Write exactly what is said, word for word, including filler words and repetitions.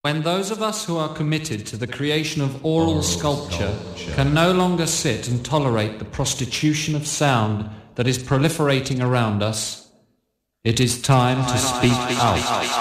When those of us who are committed to the creation of oral sculpture can no longer sit and tolerate the prostitution of sound that is proliferating around us, it is time to speak out.